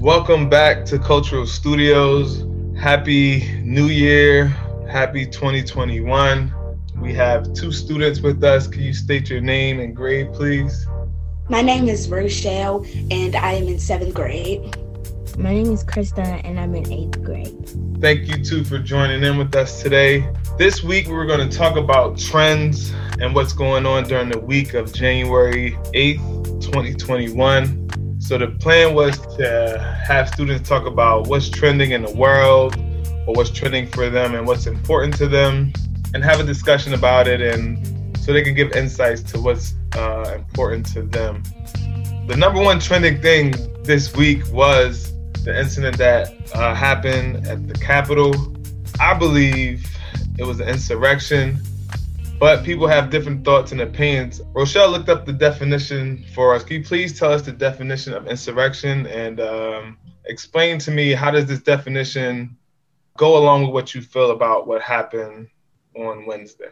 Welcome back to Cultural Studios. Happy New Year. Happy 2021. We have two students with us. Can you state your name and grade, please? My name is Rochelle, and I am in 7th grade. My name is Krista, and I'm in 8th grade. Thank you two for joining in with us today. This week, we're going to talk about trends and what's going on during the week of January 8th, 2021. So the plan was to have students talk about what's trending in the world or what's trending for them and what's important to them and have a discussion about it, and so they can give insights to what's important to them. The number one trending thing this week was the incident that happened at the Capitol. I believe it was an insurrection, but people have different thoughts and opinions. Rochelle looked up the definition for us. Can you please tell us the definition of insurrection and explain to me how does this definition go along with what you feel about what happened on Wednesday?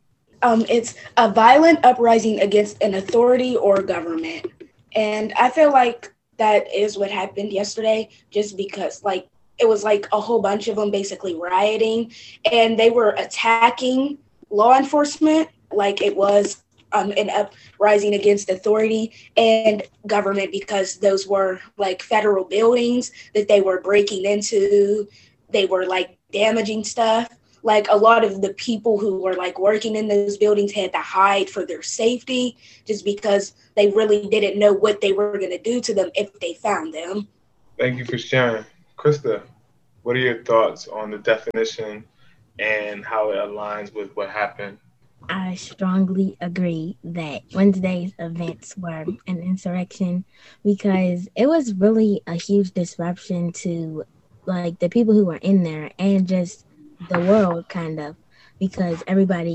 It's a violent uprising against an authority or government. And I feel like that is what happened yesterday, just because it was a whole bunch of them basically rioting, and they were attacking law enforcement like it was an uprising against authority and government, because those were federal buildings that they were breaking into. They were damaging stuff. A lot of the people who were working in those buildings had to hide for their safety, just because they really didn't know what they were going to do to them if they found them. Thank you for sharing. Krista, what are your thoughts on the definition and how it aligns with what happened? I strongly agree that Wednesday's events were an insurrection, because it was really a huge disruption to the people who were in there and just the world, kind of, because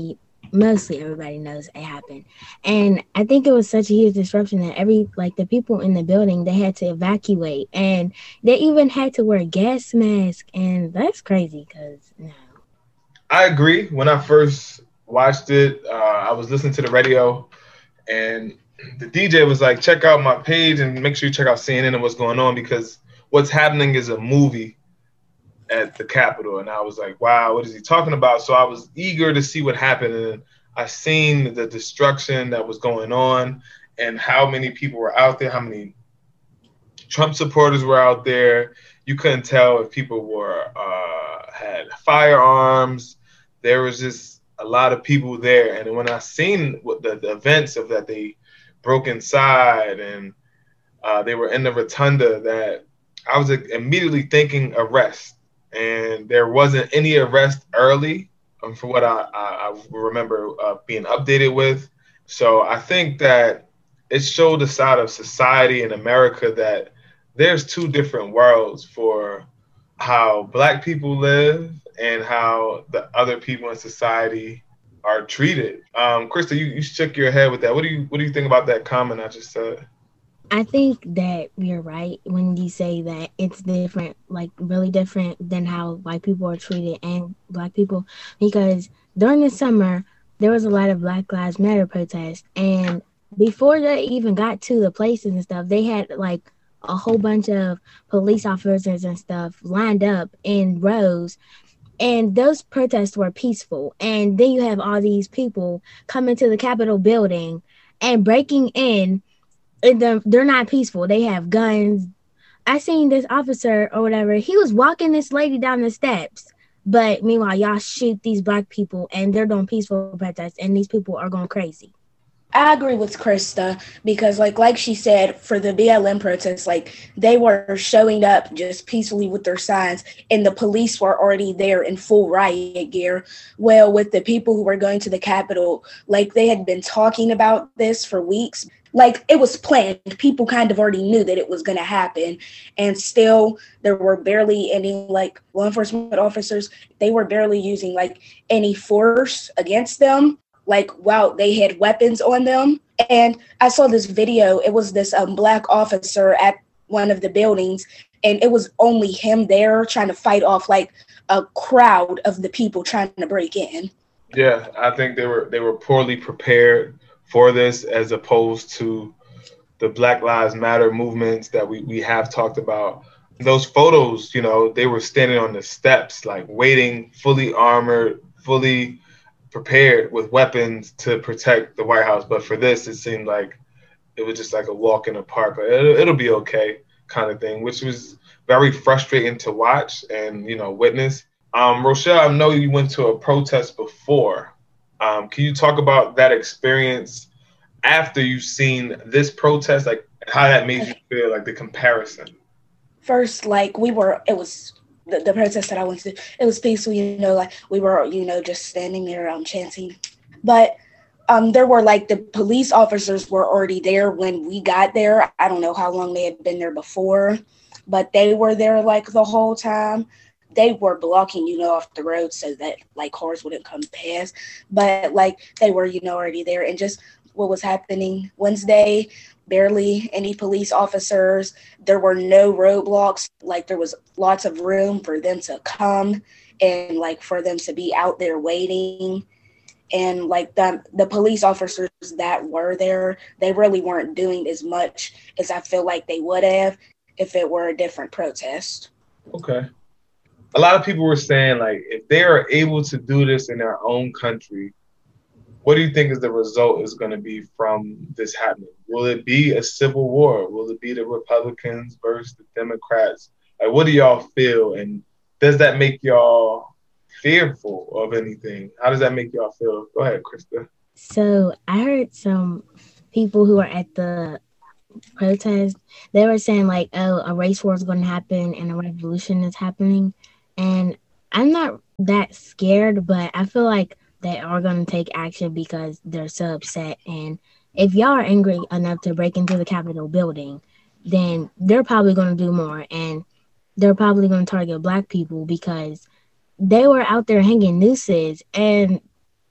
mostly everybody knows it happened. And I think it was such a huge disruption that the people in the building, they had to evacuate, and they even had to wear gas masks, and that's crazy because no. I agree. When I first watched it, I was listening to the radio, and the DJ was like, check out my page and make sure you check out CNN and what's going on, because what's happening is a movie at the Capitol. And I was like, wow, what is he talking about? So I was eager to see what happened. And I seen the destruction that was going on and how many people were out there, how many Trump supporters were out there. You couldn't tell if people had firearms. There was just a lot of people there. And when I seen what the events of that, they broke inside and they were in the rotunda, that I was immediately thinking arrest. And there wasn't any arrest early from what I remember being updated with. So I think that it showed a side of society in America that there's two different worlds for how Black people live and how the other people in society are treated. Krista, you shook your head with that. What do you think about that comment I just said? I think that you're right when you say that it's different, really different than how white people are treated and Black people, because during the summer, there was a lot of Black Lives Matter protests, and before they even got to the places and stuff, they had a whole bunch of police officers and stuff lined up in rows, and those protests were peaceful. And then you have all these people coming to the Capitol building and breaking in. They're not peaceful. They have guns. I seen this officer or whatever. He was walking this lady down the steps. But meanwhile, y'all shoot these Black people and they're doing peaceful protests and these people are going crazy. I agree with Krista, because like she said, for the BLM protests, they were showing up just peacefully with their signs, and the police were already there in full riot gear. Well, with the people who were going to the Capitol, they had been talking about this for weeks. It was planned. People kind of already knew that it was going to happen. And still, there were barely any law enforcement officers. They were barely using any force against them. Wow, they had weapons on them. And I saw this video. It was this Black officer at one of the buildings, and it was only him there trying to fight off a crowd of the people trying to break in. Yeah, I think they were poorly prepared for this, as opposed to the Black Lives Matter movements that we have talked about. Those photos, you know, they were standing on the steps, like waiting, fully armored, fully prepared with weapons to protect the White House. But for this, it seemed like it was just like a walk in the park. Like, it'll be okay kind of thing, which was very frustrating to watch and, you know, witness. Rochelle, I know you went to a protest before. Can you talk about that experience after you've seen this protest, like how that made you feel, like the comparison? First, like it was the protest that I went to, it was peaceful, you know, like we were, you know, just standing there chanting. But there were like the police officers were already there when we got there. I don't know how long they had been there before, but they were there like the whole time. They were blocking, you know, off the road so that like cars wouldn't come past. But like they were, you know, already there. And just what was happening Wednesday, barely any police officers. There were no roadblocks. Like there was lots of room for them to come and like for them to be out there waiting. And like the police officers that were there, they really weren't doing as much as I feel like they would have if it were a different protest. Okay. A lot of people were saying, like, if they are able to do this in their own country, what do you think is the result is going to be from this happening? Will it be a civil war? Will it be the Republicans versus the Democrats? Like, what do y'all feel? And does that make y'all fearful of anything? How does that make y'all feel? Go ahead, Krista. So I heard some people who are at the protest, they were saying like, oh, a race war is going to happen and a revolution is happening. And I'm not that scared, but I feel like they are going to take action because they're so upset. And if y'all are angry enough to break into the Capitol building, then they're probably going to do more. And they're probably going to target Black people because they were out there hanging nooses and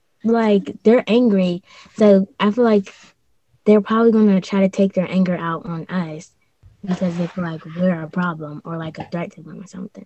like they're angry. So I feel like they're probably going to try to take their anger out on us because they feel like we're a problem or like a threat to them or something.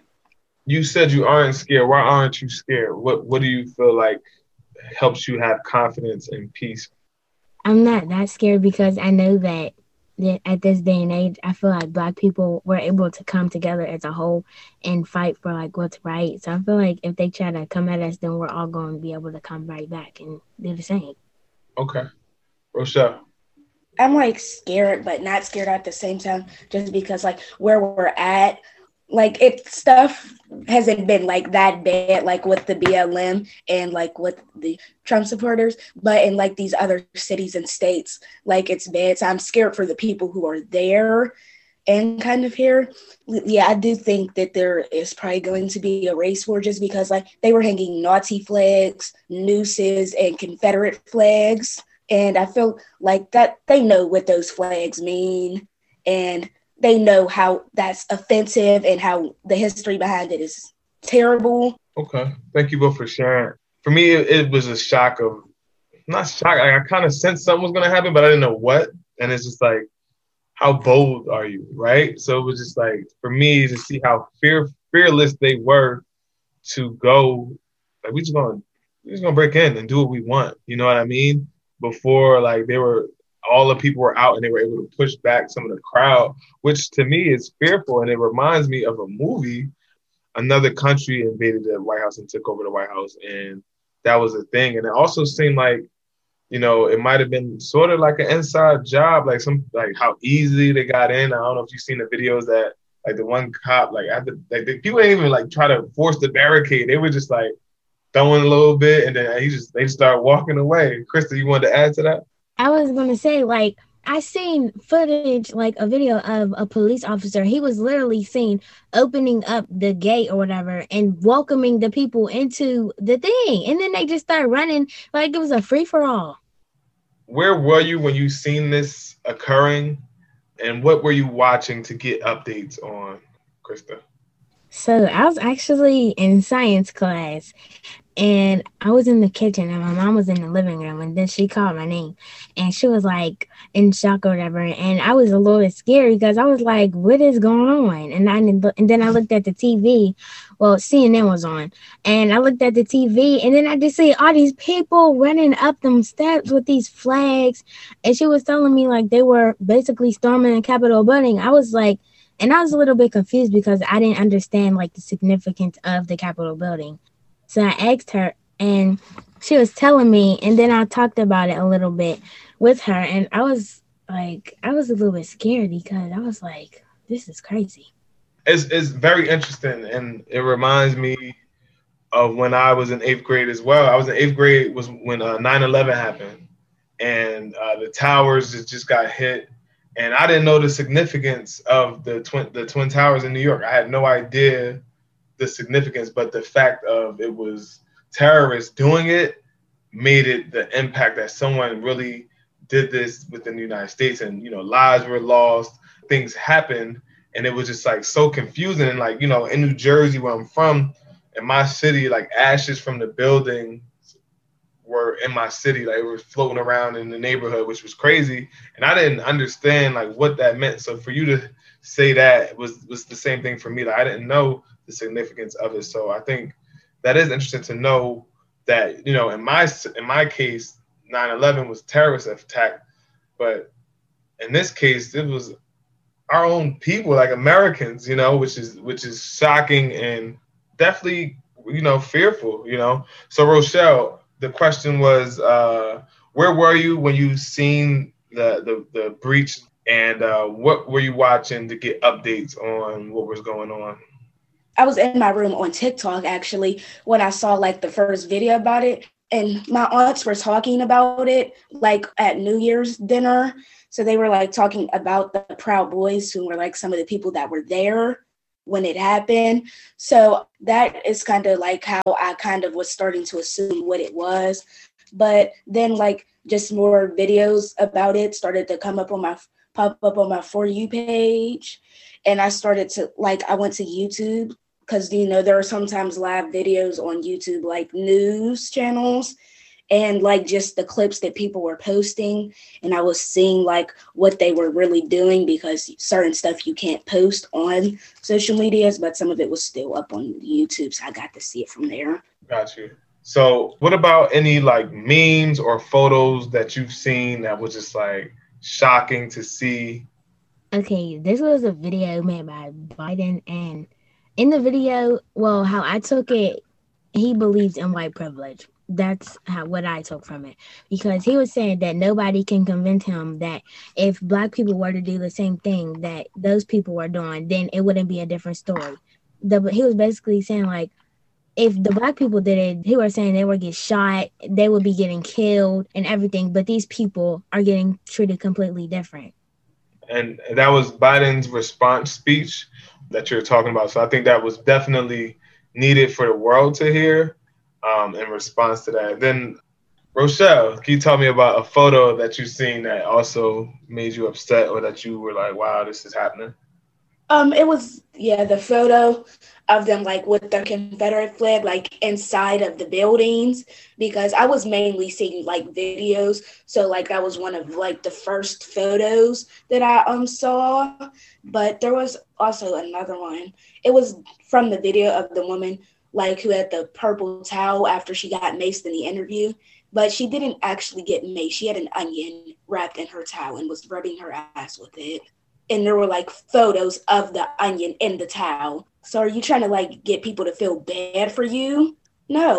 You said you aren't scared. Why aren't you scared? What do you feel like helps you have confidence and peace? I'm not that scared because I know that at this day and age, I feel like Black people were able to come together as a whole and fight for like what's right. So I feel like if they try to come at us, then we're all going to be able to come right back and do the same. Okay. Rochelle. I'm like scared, but not scared at the same time, just because like where we're at, like stuff hasn't been like that bad, like with the BLM and like with the Trump supporters, but in like these other cities and states, like it's bad. So I'm scared for the people who are there and kind of here. Yeah, I do think that there is probably going to be a race war just because like they were hanging Nazi flags, nooses, and Confederate flags. And I feel like that they know what those flags mean. And they know how that's offensive and how the history behind it is terrible. Okay. Thank you both for sharing. For me, it was a shock of, not shock, I kind of sensed something was going to happen, but I didn't know what. And it's just like, how bold are you, right? So it was just like, for me, to see how fearless they were to go, like, we're just going to break in and do what we want. You know what I mean? Before, like, all the people were out and they were able to push back some of the crowd, which to me is fearful. And it reminds me of a movie. Another country invaded the White House and took over the White House. And that was a thing. And it also seemed like, you know, it might have been sort of like an inside job, like how easily they got in. I don't know if you've seen the videos that like the one cop, like after, like the people didn't even like try to force the barricade. They were just like throwing a little bit and then they started walking away. Krista, you wanted to add to that? I was going to say, like, I seen footage, like a video of a police officer. He was literally seen opening up the gate or whatever and welcoming the people into the thing. And then they just started running like it was a free-for-all. Where were you when you seen this occurring? And what were you watching to get updates on, Krista? So I was actually in science class. And I was in the kitchen and my mom was in the living room and then she called my name and she was like in shock or whatever. And I was a little bit scared because I was like, what is going on? And then I looked at the TV. Well, CNN was on and I looked at the TV and then I just see all these people running up them steps with these flags. And she was telling me like they were basically storming the Capitol building. I was like, And I was a little bit confused because I didn't understand like the significance of the Capitol building. So I asked her and she was telling me, and then I talked about it a little bit with her, and I was a little bit scared because I was like, this is crazy. It's very interesting, and it reminds me of when I was in 8th grade as well. I was in 8th grade was when 9/11 happened, and the towers just got hit, and I didn't know the significance of the twin towers in New York. I had no idea the significance, but the fact of it was terrorists doing it made it the impact that someone really did this within the United States, and lives were lost, things happened, and it was just like so confusing. And like in New Jersey, where I'm from, in my city, like ashes from the building were in my city, like it was floating around in the neighborhood, which was crazy, and I didn't understand like what that meant. So for you to say that was the same thing for me. Like I didn't know the significance of it. So I think that is interesting to know that in my case, 9/11 was terrorist attack, but in this case, it was our own people, like Americans, which is shocking and definitely fearful. So Rochelle, the question was, where were you when you seen the breach, and what were you watching to get updates on what was going on? I was in my room on TikTok actually when I saw like the first video about it, and my aunts were talking about it like at New Year's dinner. So they were like talking about the Proud Boys, who were like some of the people that were there when it happened. So that is kind of like how I kind of was starting to assume what it was. But then like just more videos about it started to pop up on my For You page. And I started to I went to YouTube because, there are sometimes live videos on YouTube, like news channels, and like just the clips that people were posting. And I was seeing like what they were really doing, because certain stuff you can't post on social medias, but some of it was still up on YouTube. So I got to see it from there. Got you. So what about any like memes or photos that you've seen that was just like shocking to see? Okay, this was a video made by Biden, and in the video, how I took it, he believes in white privilege. That's what I took from it, because he was saying that nobody can convince him that if Black people were to do the same thing that those people were doing, then it wouldn't be a different story. He was basically saying like, if the Black people did it, he was saying they would get shot, they would be getting killed and everything, but these people are getting treated completely different. And that was Biden's response speech that you're talking about. So I think that was definitely needed for the world to hear in response to that. Then, Rochelle, can you tell me about a photo that you've seen that also made you upset, or that you were like, wow, this is happening? It was, the photo of them like with the Confederate flag like inside of the buildings, because I was mainly seeing like videos. So like that was one of like the first photos that I saw. But there was also another one. It was from the video of the woman like who had the purple towel after she got maced in the interview. But she didn't actually get maced. She had an onion wrapped in her towel and was rubbing her ass with it. And there were like photos of the onion in the towel. So are you trying to like get people to feel bad for you? No,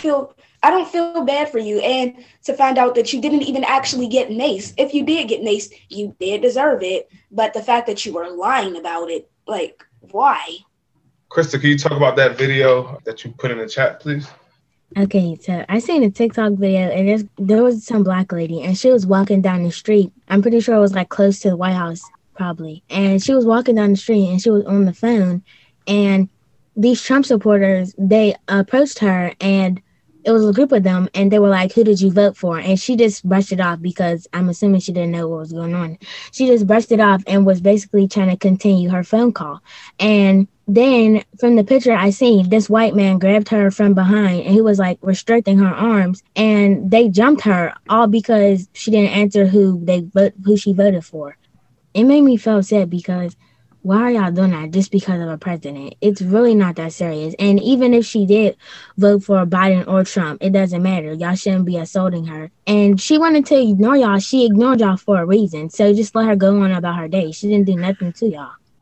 I don't feel bad for you. And to find out that you didn't even actually get maced. If you did get maced, you did deserve it. But the fact that you were lying about it, like, why? Krista, can you talk about that video that you put in the chat, please? Okay, so I seen a TikTok video, and there was some Black lady, and she was walking down the street. I'm pretty sure it was like close to the White House, probably. And she was walking down the street, and she was on the phone. And these Trump supporters, they approached her, and it was a group of them, and they were like, who did you vote for? And she just brushed it off, because I'm assuming she didn't know what was going on. She just brushed it off and was basically trying to continue her phone call. And then from the picture I seen, this white man grabbed her from behind, and he was like restricting her arms, and they jumped her all because she didn't answer who she voted for. It made me feel upset, because why are y'all doing that just because of a president? It's really not that serious. And even if she did vote for Biden or Trump, it doesn't matter. Y'all shouldn't be assaulting her. And she wanted to ignore y'all. She ignored y'all for a reason. So just let her go on about her day. She didn't do nothing to y'all.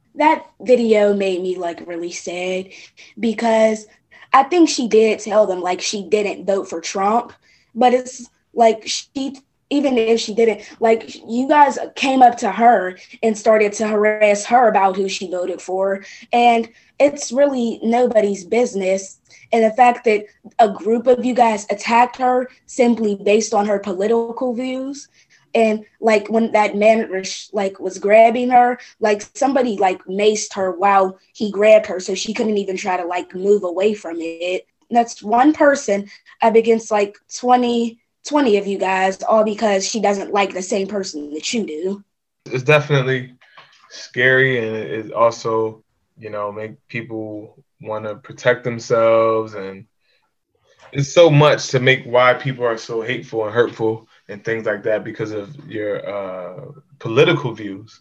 that video made me like really sad because I think she did tell them like she didn't vote for Trump, but it's like even if she didn't, like you guys came up to her and started to harass her about who she voted for. And it's really nobody's business. And the fact that a group of you guys attacked her simply based on her political views. And like when that man was grabbing her, like somebody like maced her while he grabbed her, so she couldn't even try to like move away from it. That's one person up against like 20 of you guys, all because she doesn't like the same person that you do. It's definitely scary, and it also, make people want to protect themselves, and it's so much to make why people are so hateful and hurtful and things like that because of your political views.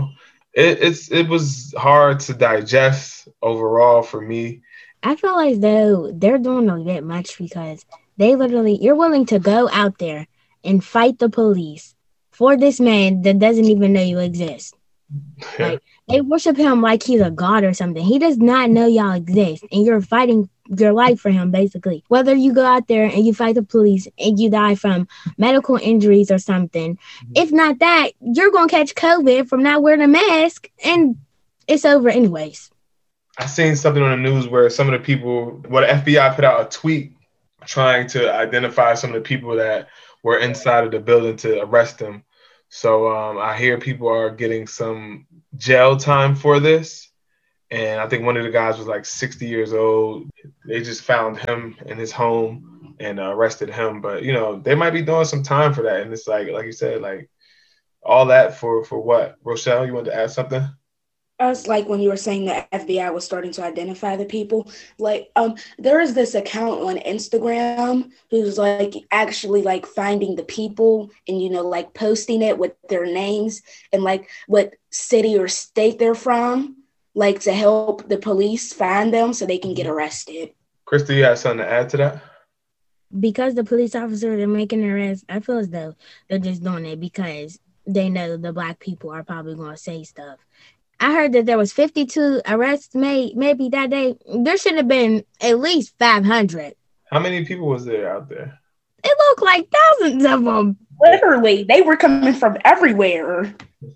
It was hard to digest overall for me. I feel as though they're doing a bit much because you're willing to go out there and fight the police for this man that doesn't even know you exist. Like, they worship him like he's a god or something. He does not know y'all exist, and you're fighting your life for him, basically. Whether you go out there and you fight the police and you die from medical injuries or something, if not that, you're going to catch COVID from not wearing a mask, and it's over anyways. I seen something on the news where some of the people, the FBI put out a tweet trying to identify some of the people that were inside of the building to arrest them. So I hear people are getting some jail time for this. And I think one of the guys was like 60 years old. They just found him in his home and arrested him. But, they might be doing some time for that. And it's like you said, like all that for what? Rochelle, you want to add something? I was like when you were saying the FBI was starting to identify the people, like there is this account on Instagram who's like actually like finding the people and like posting it with their names and like what city or state they're from, like to help the police find them so they can get arrested. Krista, you have something to add to that? Because the police officers are making arrests, I feel as though they're just doing it because they know the Black people are probably going to say stuff. I heard that there was 52 arrests made maybe that day. There should have been at least 500. How many people was there out there? It looked like thousands of them. Literally, they were coming from everywhere.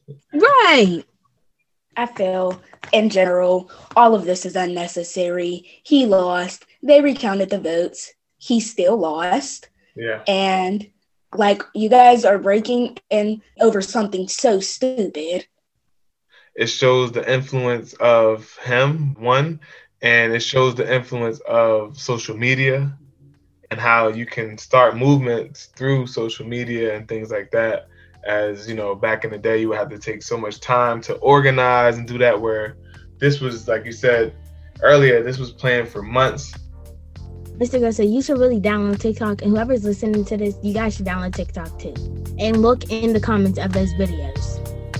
Right. I feel, in general, all of this is unnecessary. He lost. They recounted the votes. He still lost. Yeah. And, like, you guys are breaking in over something so stupid. It shows the influence of him, one, and it shows the influence of social media and how you can start movements through social media and things like that. As, back in the day, you would have to take so much time to organize and do that, where this was, like you said earlier, this was planned for months. Mr. Garcia, you should really download TikTok, and whoever's listening to this, you guys should download TikTok too. And look in the comments of those videos.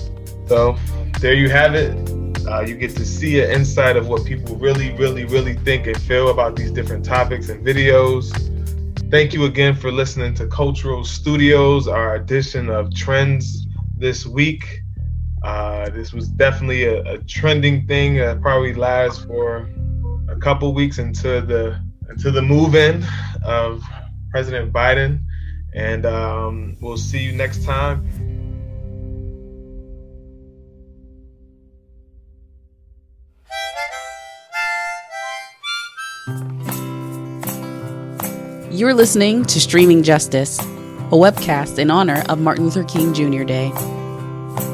So there you have it. You get to see an insight of what people really, really, really think and feel about these different topics and videos. Thank you again for listening to Cultural Studios, our edition of Trends this week. This was definitely a trending thing that probably lasts for a couple weeks until the move-in of President Biden. And we'll see you next time. You're listening to Streaming Justice, a webcast in honor of Martin Luther King Jr. Day.